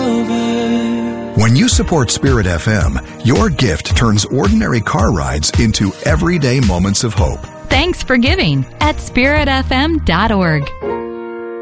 over. When you support Spirit FM, your gift turns ordinary car rides into everyday moments of hope. Thanks for giving at spiritfm.org.